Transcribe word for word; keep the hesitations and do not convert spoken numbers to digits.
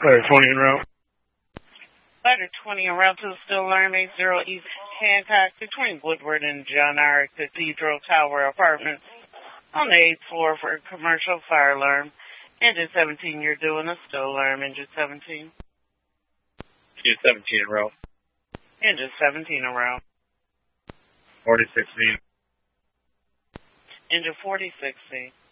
Letter twenty en route. Letter twenty en route to the still alarm eight zero East Hancock between Woodward and John R. Cathedral Tower Apartments on the eighth floor for a commercial fire alarm. Engine seventeen, you're doing a still alarm. Engine seventeen. Engine seventeen en route. Engine seventeen en route. forty sixteen. Engine forty sixteen.